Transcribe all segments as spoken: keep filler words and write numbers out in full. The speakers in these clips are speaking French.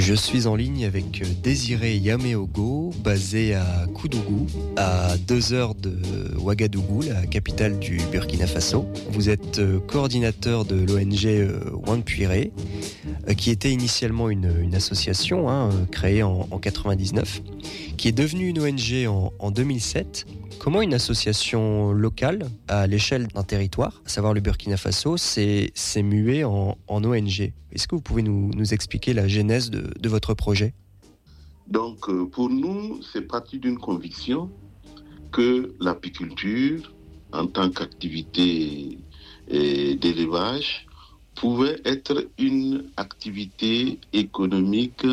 Je suis en ligne avec Désiré Yameogo, basé à Koudougou, à deux heures de Ouagadougou, la capitale du Burkina Faso. Vous êtes coordinateur de l'O N G Wanpuiré, qui était initialement une, une association hein, créée en, en quatre-vingt-dix-neuf, qui est devenue une O N G en, en deux mille sept. Comment une association locale, à l'échelle d'un territoire, à savoir le Burkina Faso, s'est, s'est muée en, en O N G? Est-ce que vous pouvez nous, nous expliquer la genèse de, de votre projet? Donc, euh, pour nous, c'est parti d'une conviction que l'apiculture, en tant qu'activité euh, d'élevage, pouvait être une activité économique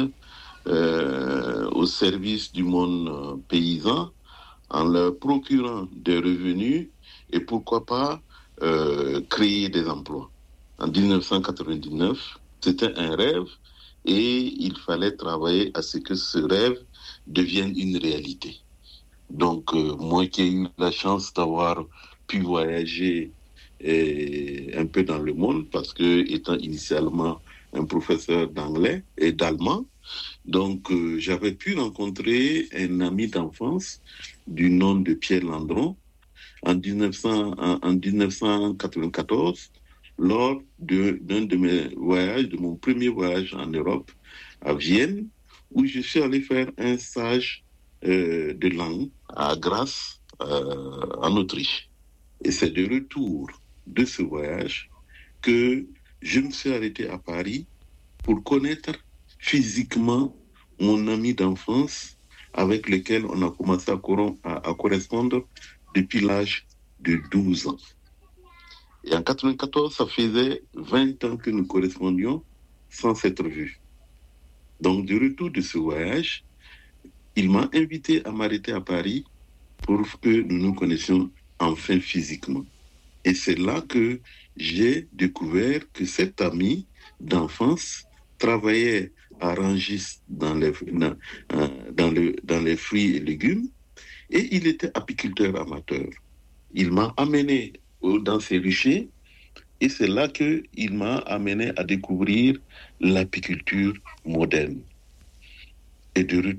euh, au service du monde paysan, en leur procurant des revenus et pourquoi pas euh, créer des emplois. En dix-neuf cent quatre-vingt-dix-neuf, c'était un rêve et il fallait travailler à ce que ce rêve devienne une réalité. Donc, euh, moi qui ai eu la chance d'avoir pu voyager euh, un peu dans le monde, parce que étant initialement un professeur d'anglais et d'allemand, donc euh, j'avais pu rencontrer un ami d'enfance du nom de Pierre Landron en, dix-neuf cents, en, en dix-neuf cent quatre-vingt-quatorze, lors de, d'un de mes voyages, de mon premier voyage en Europe, à Vienne, où je suis allé faire un stage euh, de langue à Grasse, euh, en Autriche. Et c'est de retour de ce voyage que je me suis arrêté à Paris pour connaître physiquement mon ami d'enfance avec lequel on a commencé à, cor- à, à correspondre depuis l'âge de douze ans. Et en quatre-vingt-quatorze, ça faisait vingt ans que nous correspondions sans s'être vus. Donc, du retour de ce voyage, il m'a invité à m'arrêter à Paris pour que nous nous connaissions enfin physiquement. Et c'est là que j'ai découvert que cet ami d'enfance travaillait à Rungis dans les, dans, dans, le, dans les fruits et légumes et il était apiculteur amateur. Il m'a amené dans ses ruchers et c'est là qu'il m'a amené à découvrir l'apiculture moderne. Et de